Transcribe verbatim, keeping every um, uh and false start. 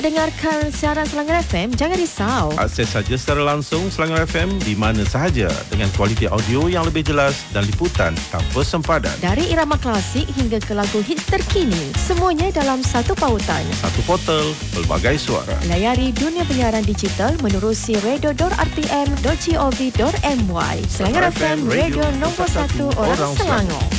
Dengarkan siaran Selangor F M, jangan risau. Akses saja secara langsung Selangor F M di mana sahaja dengan kualiti audio yang lebih jelas dan liputan tanpa sempadan. Dari irama klasik hingga ke lagu hits terkini, semuanya dalam satu pautan. Satu portal, pelbagai suara. Layari dunia penyiaran digital menerusi radio dot r t m dot gov dot m y. Selangor F M, radio nombor satu orang Selangor.